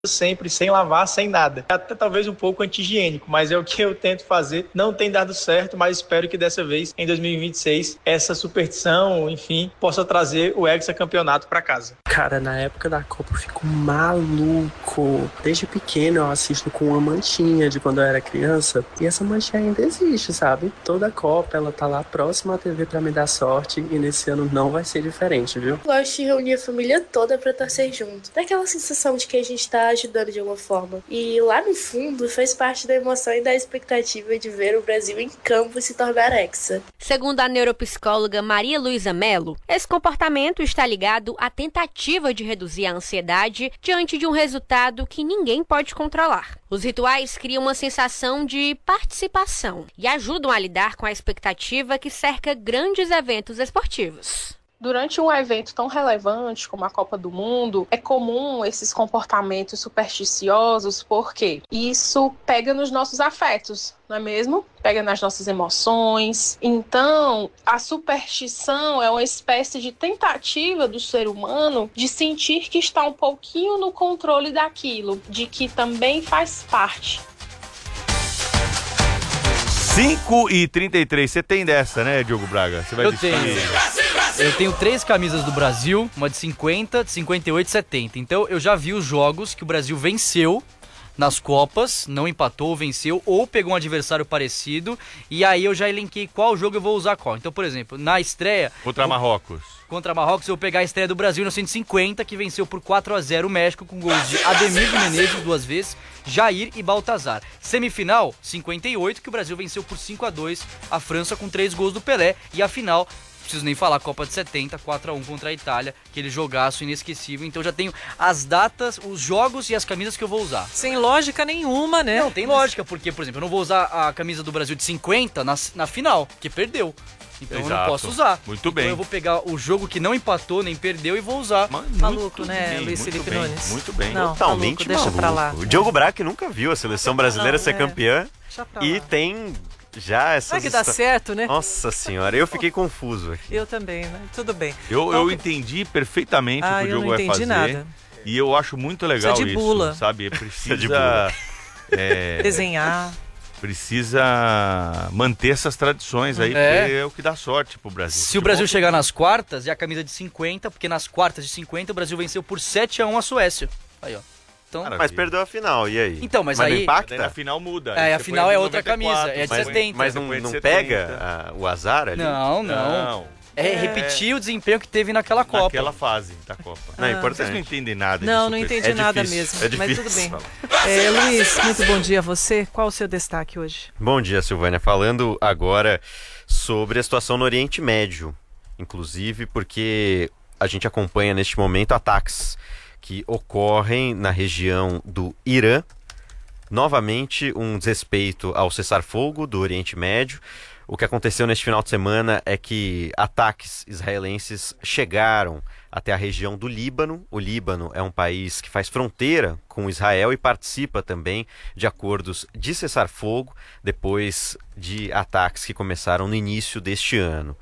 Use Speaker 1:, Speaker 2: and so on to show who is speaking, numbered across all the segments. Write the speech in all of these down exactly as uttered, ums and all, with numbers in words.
Speaker 1: sempre, sem lavar, sem nada. Até talvez um pouco anti-higiênico, mas é o que eu tento fazer. Não tem dado certo, mas espero que dessa vez, em dois mil e vinte e seis, essa superstição, enfim, possa trazer o hexacampeonato para casa.
Speaker 2: Cara, na época da Copa eu fico maluco. Desde pequeno eu assisto com uma manchinha de quando eu era criança, e essa manchinha ainda existe, sabe? Toda Copa ela tá lá próxima à T V pra me dar sorte, e nesse ano não vai ser diferente, viu?
Speaker 3: Gosto de reunir a família toda pra torcer junto. Dá aquela sensação de que a gente tá ajudando de alguma forma. E lá no fundo faz parte da emoção e da expectativa de ver o Brasil em campo se tornar hexa.
Speaker 4: Segundo a neuropsicóloga Maria Luísa Mello, esse comportamento está ligado à tentativa de reduzir a ansiedade diante de um resultado que ninguém pode controlar. Os rituais criam uma sensação de participação e ajudam a lidar com a expectativa que cerca grandes eventos esportivos.
Speaker 5: Durante um evento tão relevante como a Copa do Mundo, é comum esses comportamentos supersticiosos, porque isso pega nos nossos afetos, não é mesmo? Pega nas nossas emoções. Então, a superstição é uma espécie de tentativa do ser humano de sentir que está um pouquinho no controle daquilo, de que também faz parte.
Speaker 6: cinco e trinta e três, você tem dessa, né, Diogo Braga? Você vai
Speaker 7: Eu
Speaker 6: vestir...
Speaker 7: tenho. Eu tenho três camisas do Brasil, uma de cinquenta, de cinquenta e oito e setenta. Então eu já vi os jogos que o Brasil venceu nas Copas, não empatou, venceu, ou pegou um adversário parecido, e aí eu já elenquei qual jogo eu vou usar qual. Então, por exemplo, na estreia...
Speaker 6: Contra Marrocos.
Speaker 7: Contra Marrocos, eu vou pegar a estreia do Brasil no cento e cinquenta, que venceu por quatro a zero o México, com gols de Ademir de Menezes duas vezes, Jair e Baltazar. Semifinal, cinquenta e oito, que o Brasil venceu por cinco a dois a França com três gols do Pelé, e a final... Não preciso nem falar, Copa de setenta, quatro a um contra a Itália, aquele jogaço inesquecível. Então já tenho as datas, os jogos e as camisas que eu vou usar.
Speaker 8: Sem lógica nenhuma, né?
Speaker 7: Não, tem lógica, porque, por exemplo, eu não vou usar a camisa do Brasil de cinquenta na, na final, que perdeu. Então
Speaker 6: Exato.
Speaker 7: eu não posso usar.
Speaker 6: Muito bem.
Speaker 7: Então eu vou pegar o jogo que não empatou, nem perdeu, e vou usar.
Speaker 6: Mano,
Speaker 8: maluco, né,
Speaker 6: bem,
Speaker 8: Luiz
Speaker 6: muito
Speaker 8: Felipe
Speaker 6: bem,
Speaker 8: Nunes?
Speaker 6: Muito bem.
Speaker 8: Não,
Speaker 9: Totalmente
Speaker 8: maluco, deixa
Speaker 9: maluco.
Speaker 8: pra lá.
Speaker 9: O Diogo Braga nunca viu a seleção brasileira
Speaker 8: Não,
Speaker 9: ser
Speaker 8: é.
Speaker 9: campeã.
Speaker 8: Deixa pra
Speaker 9: E
Speaker 8: lá.
Speaker 9: tem já essas...
Speaker 8: Vai que dá certo, né?
Speaker 9: Nossa senhora, eu fiquei confuso aqui.
Speaker 8: Eu também, né? Tudo bem.
Speaker 6: Eu,
Speaker 8: Qual
Speaker 6: eu
Speaker 8: que-
Speaker 6: entendi perfeitamente
Speaker 8: Ah,
Speaker 6: o que o
Speaker 8: eu
Speaker 6: Diogo
Speaker 8: não
Speaker 6: vai
Speaker 8: entendi
Speaker 6: fazer.
Speaker 8: nada.
Speaker 6: E eu acho muito legal
Speaker 8: Precisa de
Speaker 6: isso,
Speaker 8: bula.
Speaker 6: sabe?
Speaker 9: Precisa de
Speaker 6: Precisa...
Speaker 9: bula.
Speaker 6: é,
Speaker 8: Desenhar.
Speaker 6: precisa manter essas tradições aí,
Speaker 7: É.
Speaker 6: porque é o que dá sorte pro Brasil.
Speaker 7: Se o Brasil chegar nas quartas, é a camisa de cinquenta, porque nas quartas de cinquenta o Brasil venceu por sete a um a Suécia. Aí, ó. Então,
Speaker 6: Maravilha.
Speaker 9: Mas perdeu a final, e aí?
Speaker 7: Então, mas
Speaker 9: não
Speaker 7: aí-
Speaker 6: Daí
Speaker 9: impacta?
Speaker 6: na final muda.
Speaker 7: É,
Speaker 6: Aí
Speaker 7: a
Speaker 6: você
Speaker 7: final
Speaker 6: põe
Speaker 7: é
Speaker 6: de
Speaker 7: outra
Speaker 6: noventa e quatro,
Speaker 7: camisa, é de
Speaker 9: Mas,
Speaker 7: setenta.
Speaker 9: mas não,
Speaker 6: depois de
Speaker 9: não
Speaker 6: setenta.
Speaker 9: pega ah, o azar ali?
Speaker 7: não, não,
Speaker 6: Não.
Speaker 7: É repetir o desempenho que teve naquela Copa.
Speaker 6: Naquela fase da Copa.
Speaker 9: Não, é
Speaker 8: Ah.
Speaker 6: Vocês
Speaker 9: importante.
Speaker 6: não entendem nada
Speaker 8: Não,
Speaker 6: disso,
Speaker 8: não
Speaker 6: Pedro.
Speaker 8: entendi
Speaker 9: É
Speaker 8: nada
Speaker 9: difícil,
Speaker 8: mesmo.
Speaker 9: é
Speaker 8: Mas tudo
Speaker 9: difícil
Speaker 8: bem. É, Luiz, muito bom dia a você. Qual o seu destaque hoje?
Speaker 9: Bom dia, Silvânia. Falando agora sobre a situação no Oriente Médio, inclusive porque a gente acompanha neste momento ataques que ocorrem na região do Irã. Novamente, um desrespeito ao cessar-fogo do Oriente Médio. O que aconteceu neste final de semana é que ataques israelenses chegaram até a região do Líbano. O Líbano é um país que faz fronteira com Israel e participa também de acordos de cessar-fogo depois de ataques que começaram no início deste ano.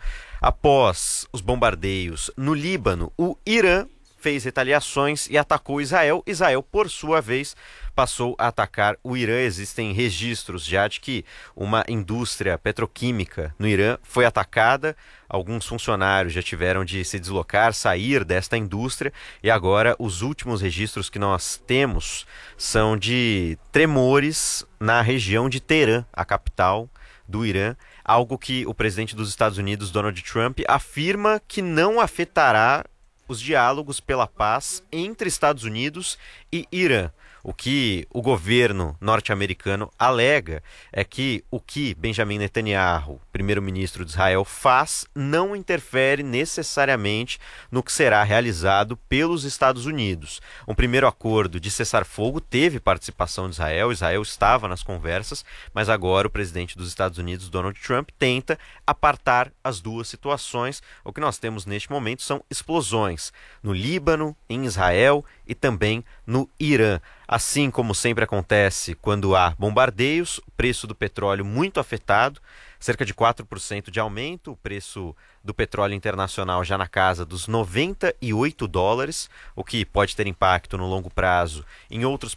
Speaker 9: Após os bombardeios no Líbano, o Irã fez retaliações e atacou Israel. Israel, por sua vez, passou a atacar o Irã. Existem registros já de que uma indústria petroquímica no Irã foi atacada. Alguns funcionários já tiveram de se deslocar, sair desta indústria, e agora os últimos registros que nós temos são de tremores na região de Teherã, a capital do Irã, algo que o presidente dos Estados Unidos, Donald Trump, afirma que não afetará os diálogos pela paz entre Estados Unidos e Irã. O que o governo norte-americano alega é que o que Benjamin Netanyahu, primeiro-ministro de Israel, faz não interfere necessariamente no que será realizado pelos Estados Unidos. Um primeiro acordo de cessar-fogo teve participação de Israel, Israel estava nas conversas, mas agora o presidente dos Estados Unidos, Donald Trump, tenta apartar as duas situações. O que nós temos neste momento são explosões no Líbano, em Israel e também no Irã. Assim como sempre acontece quando há bombardeios, o preço do petróleo muito afetado, cerca de quatro por cento de aumento, o preço do petróleo internacional já na casa dos noventa e oito dólares, o que pode ter impacto no longo prazo em outros